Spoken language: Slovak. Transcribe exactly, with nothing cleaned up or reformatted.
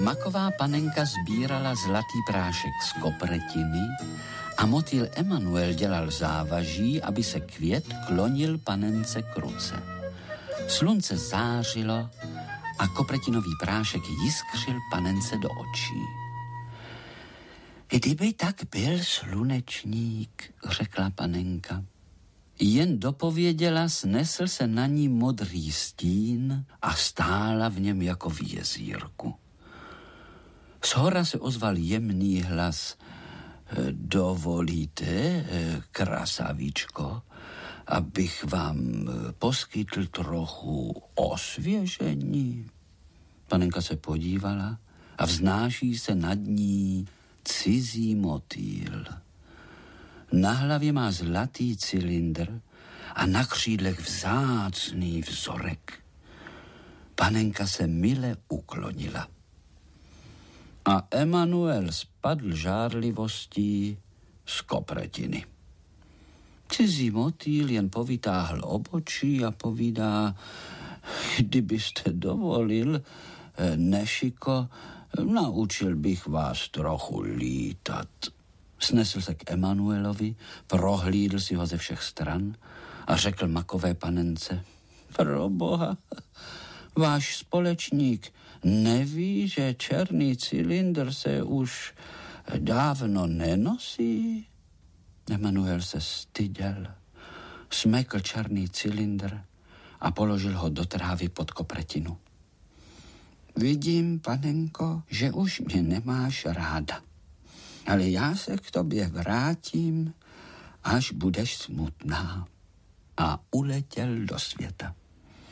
Maková panenka sbírala zlatý prášek z kopretiny a motýl Emanuel dělal závaží, aby se květ klonil panence k ruce. Slunce zářilo a kopretinový prášek jiskřil panence do očí. Kdyby tak byl slunečník, řekla panenka. Jen dopověděla, snesl se na ní modrý stín a stála v něm jako v jezírku. Zhora se ozval jemný hlas. Dovolíte, krasavičko, abych vám poskytl trochu osvěžení? Panenka se podívala a vznáší se nad ní cizí motýl. Na hlavě má zlatý cylindr a na křídlech vzácný vzorek. Panenka se mile uklonila. A Emanuel spadl žárlivostí z kopretiny. Cizí motýl jen povytáhl obočí a povídá, kdybyste dovolil, Nešiko, naučil bych vás trochu lítat. Snesl se k Emanuelovi, prohlídl si ho ze všech stran a řekl makové panence, pro boha, váš společník neví, že černý cylindr se už dávno nenosí? Emanuel se styděl, smekl černý cylindr a položil ho do trávy pod kopretinu. Vidím, panenko, že už mě nemáš ráda, ale já se k tobě vrátím, až budeš smutná. A uletěl do světa.